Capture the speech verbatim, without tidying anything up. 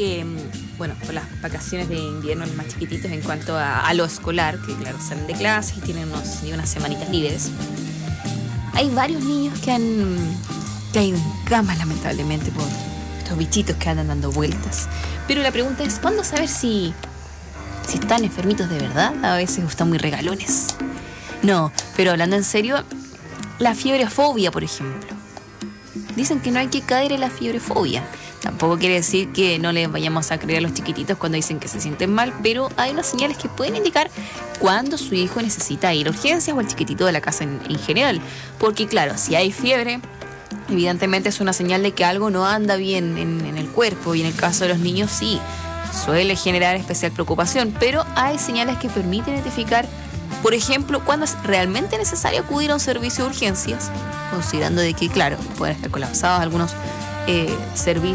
que, bueno, con las vacaciones de invierno, los más chiquititos, en cuanto a, a lo escolar, que claro, salen de clases y tienen unos, y unas semanitas libres, hay varios niños que han caído en cama, lamentablemente, por estos bichitos que andan dando vueltas. Pero la pregunta es, ¿cuándo saber si, si están enfermitos de verdad? A veces están muy regalones. No, pero hablando en serio, la fiebrefobia, por ejemplo. Dicen que no hay que caer en la fiebrefobia. Tampoco quiere decir que no les vayamos a creer a los chiquititos cuando dicen que se sienten mal, pero hay unas señales que pueden indicar cuando su hijo necesita ir a urgencias o el chiquitito de la casa en, en general. Porque claro, si hay fiebre, evidentemente es una señal de que algo no anda bien en, en el cuerpo, y en el caso de los niños sí, suele generar especial preocupación, pero hay señales que permiten identificar, por ejemplo, cuando es realmente necesario acudir a un servicio de urgencias, considerando de que, claro, pueden estar colapsados algunos eh, servicios